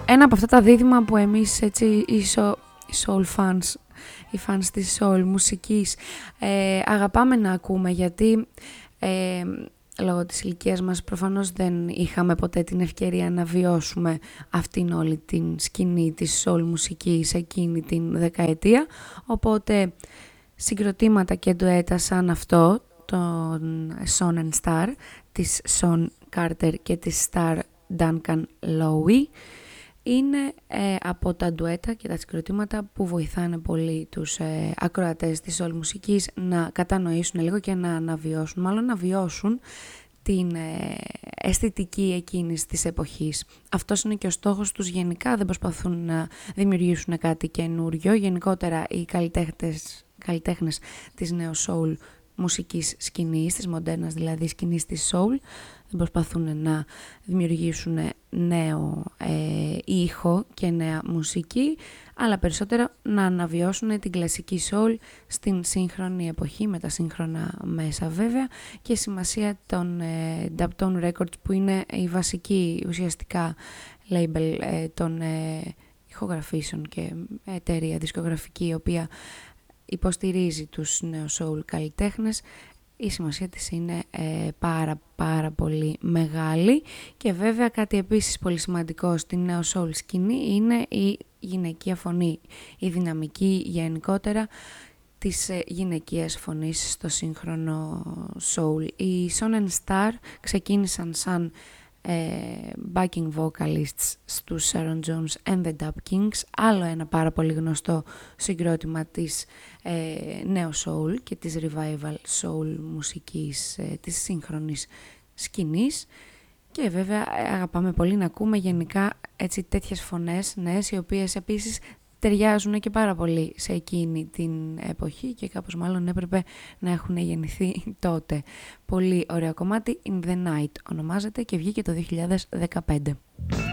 ένα από αυτά τα δίδυμα που εμείς έτσι οι soul fans, οι fans της soul μουσικής αγαπάμε να ακούμε, γιατί λόγω της ηλικίας μας προφανώς δεν είχαμε ποτέ την ευκαιρία να βιώσουμε αυτήν όλη την σκηνή της soul μουσικής εκείνη την δεκαετία, οπότε συγκροτήματα και ντουέτα σαν αυτό, τον Son and Star, της Sean Carter και της Star Duncan Lowy, είναι από τα ντουέτα και τα συγκροτήματα που βοηθάνε πολύ τους ακροατές της soul μουσικής να κατανοήσουν λίγο και να αναβιώσουν, μάλλον να βιώσουν την αισθητική εκείνης της εποχής. Αυτός είναι και ο στόχος τους γενικά, δεν προσπαθούν να δημιουργήσουν κάτι καινούριο. Γενικότερα οι καλλιτέχνες της νέου soul μουσικής σκηνής, της μοντέρνας δηλαδή σκηνής της soul, δεν προσπαθούν να δημιουργήσουν νέο ήχο και νέα μουσική, αλλά περισσότερο να αναβιώσουν την κλασική soul στην σύγχρονη εποχή, με τα σύγχρονα μέσα βέβαια, και σημασία των Dubtone Records, που είναι η βασική ουσιαστικά label των ηχογραφήσεων και εταιρεία δισκογραφική, η οποία υποστηρίζει τους νέους soul καλλιτέχνες. Η σημασία της είναι πάρα πολύ μεγάλη, και βέβαια κάτι επίσης πολύ σημαντικό στην νέο soul σκηνή είναι η γυναικεία φωνή, η δυναμική γενικότερα της γυναικείας φωνής στο σύγχρονο soul. Οι Son and Star ξεκίνησαν σαν backing vocalists στους Sharon Jones and the Dub Kings, άλλο ένα πάρα πολύ γνωστό συγκρότημα της νέο soul και της revival soul μουσικής της σύγχρονης σκηνής. Και βέβαια αγαπάμε πολύ να ακούμε γενικά έτσι τέτοιες φωνές νέες, οι οποίες επίσης ταιριάζουν και πάρα πολύ σε εκείνη την εποχή και κάπως μάλλον έπρεπε να έχουν γεννηθεί τότε. Πολύ ωραίο κομμάτι, In the Night ονομάζεται, και βγήκε το 2015.